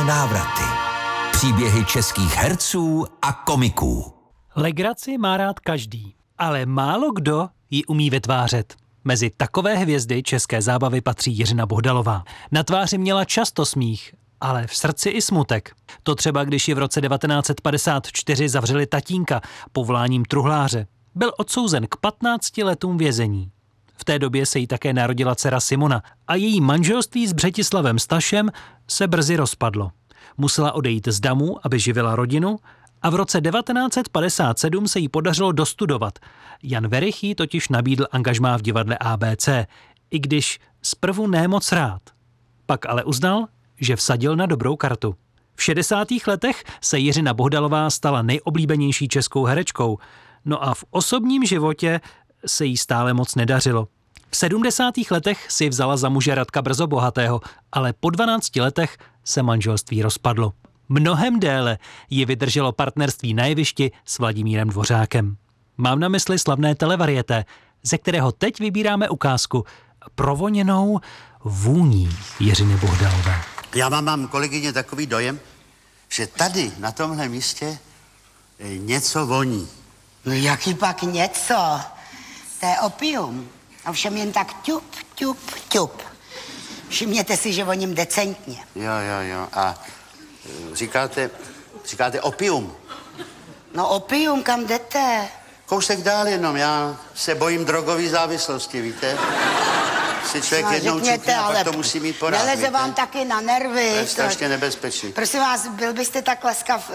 návraty. Příběhy českých herců a komiků. Legraci má rád každý, ale málo kdo ji umí vytvářet. Mezi takové hvězdy české zábavy patří Jiřina Bohdalová. Na tváři měla často smích, ale v srdci i smutek. To třeba, když ji v roce 1954 zavřeli tatínka povoláním truhláře. Byl odsouzen k 15 letům vězení. V té době se jí také narodila dcera Simona a její manželství s Břetislavem Stašem se brzy rozpadlo. Musela odejít z damu, aby živila rodinu, a v roce 1957 se jí podařilo dostudovat. Jan Werich jí totiž nabídl angažmá v divadle ABC, i když zprvu ne moc rád. Pak ale uznal, že vsadil na dobrou kartu. V 60. letech se Jiřina Bohdalová stala nejoblíbenější českou herečkou, no a v osobním životě se jí stále moc nedařilo. V 70. letech si vzala za muže Radka Brzobohatého, ale po 12 letech se manželství rozpadlo. Mnohem déle ji vydrželo partnerství na jevišti s Vladimírem Dvořákem. Mám na mysli slavné televarieté, ze kterého teď vybíráme ukázku provoněnou vůní Jiřiny Bohdalové. Já mám, kolegyně, takový dojem, že tady, na tomhle místě, něco voní. No jaký pak něco? To je opium. Ovšem jen tak ťup, ťup, ťup. Všimněte si, že voním decentně. Jo. A říkáte opium. No opium, kam jdete? Kousek dál jenom, já se bojím drogové závislosti, víte? Si člověk jednou čukne, a pak to musí mít porád. Neleze vám taky na nervy. To je strašně nebezpečný. Prosím vás, byl byste tak laskav,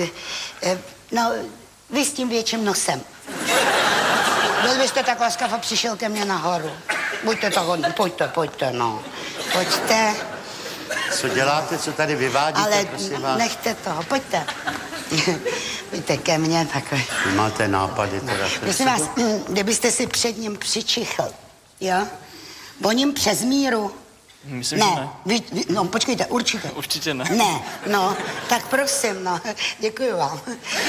no, vy s tím větším nosem. Byl byste tak laskav a přišel ke mně nahoru. Buďte tak hodný, pojďte, no. Pojďte. Co děláte, co tady vyvádíte, ale prosím vás? Nechte toho, pojďte. Pojďte ke mně takové. Vy máte nápady teda. Prosím vás, kdybyste si před ním přičichl, jo? Voním přes míru. Myslím, že ne. No, počkejte, určitě. Určitě ne. Ne, no, tak prosím, no, děkuji vám.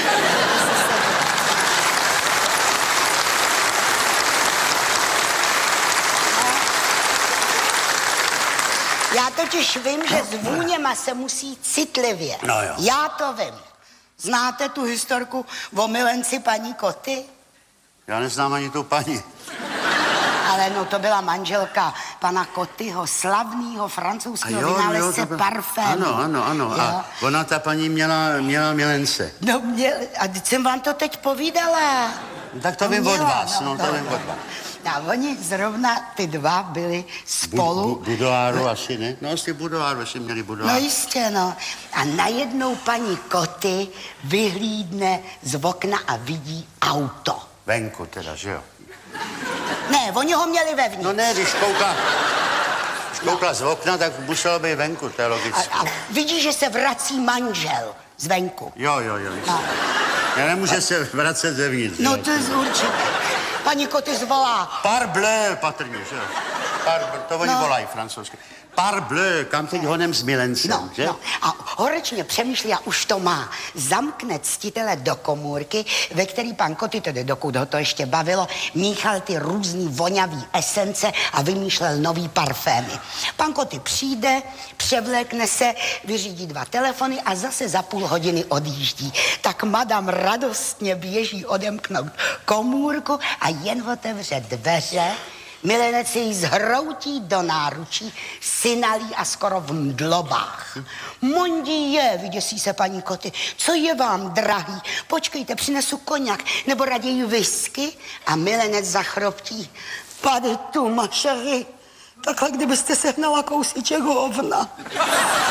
Já totiž vím, že s vůněma se musí citlivě. No jo. Já to vím. Znáte tu historku o milenci paní Koty? Já neznám ani tu paní. Ale no, to byla manželka pana Kotyho, slavného francouzského vynálezce parfému. Ano. Jo. A ona, ta paní, měla milence. No, a teď jsem vám to teď povídala. Tak to vím od vás, to vím od vás. A oni zrovna ty dva byli spolu. Budoáru asi, ne? No, asi budoáru, asi měli budoáru. No jistě, no. A najednou paní Koty vyhlídne z okna a vidí auto. Venku teda, že jo? Ne, oni ho měli vevnitř. No ne, když koukla z okna, tak muselo být venku, to je logické. A vidí, že se vrací manžel zvenku. Jo. No. Nemůže se vracet zevnitř. No to je určitě. Paní Koty zvolá. Parbleu, patrně, že jo? To oni volají francouzsky. Parbleu, kam teď honem s milencem, že? No. A horečně přemýšlí a už to má. Zamkne ctitele do komůrky, ve který pan Koty, tedy dokud ho to ještě bavilo, míchal ty různý vonavý esence a vymýšlel nový parfémy. Pan Koty přijde, převlékne se, vyřídí 2 telefony a zase za půl hodiny odjíždí. Tak madam radostně běží odemknout komůrku a jen otevře dveře. Milenec jej zhroutí do náručí, synalí a skoro v mdlobách. Mondí je, vyděsí se paní Koty. Co je vám, drahý? Počkejte, přinesu koněk, nebo raději whisky? A milenec zachroptí. Pady tu, mašery. Takhle, kdybyste sehnala kousíček hovna.